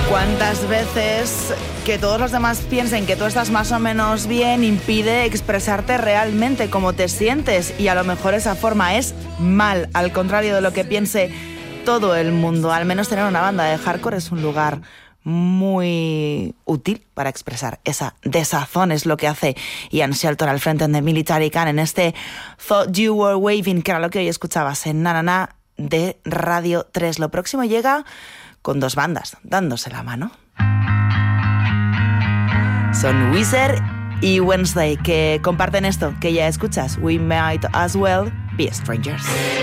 ¿Cuántas veces que todos los demás piensen que tú estás más o menos bien impide expresarte realmente cómo te sientes? Y a lo mejor esa forma es mal, al contrario de lo que piense todo el mundo. Al menos tener una banda de hardcore es un lugar muy útil para expresar esa desazón. Es lo que hace Ian Shelton al frente de Military Can en este Thought You Were Waving, que era lo que hoy escuchabas en Na Na Na de Radio 3. Lo próximo llega con dos bandas dándose la mano. Son Weezer y Wednesday, que comparten esto que ya escuchas: We Might As Well Be Strangers.